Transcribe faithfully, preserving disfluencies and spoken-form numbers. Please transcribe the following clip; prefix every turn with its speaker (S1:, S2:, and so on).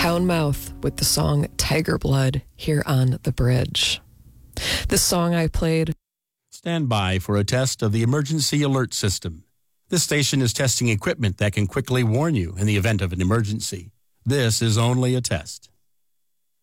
S1: Houndmouth with the song Tiger Blood here on The Bridge. This song I played.
S2: Stand by for a test of the emergency alert system. This station is testing equipment that can quickly warn you in the event of an emergency. This is only a test.